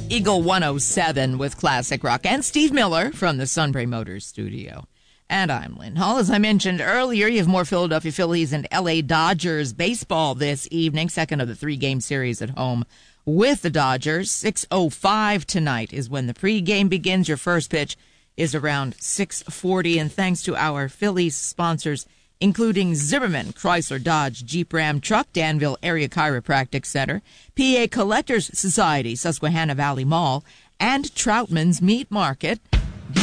Eagle 107 with classic rock, and Steve Miller from the Sunbury Motors studio. And I'm Lynn Hall. As I mentioned earlier, you have more Philadelphia Phillies and L.A. Dodgers baseball this evening, second of the three-game series at home with the Dodgers. 6:05 tonight is when the pregame begins. Your first pitch is around 6:40, and thanks to our Phillies sponsors, including Zimmerman, Chrysler, Dodge, Jeep, Ram, Truck, Danville Area Chiropractic Center, PA Collectors Society, Susquehanna Valley Mall, and Troutman's Meat Market.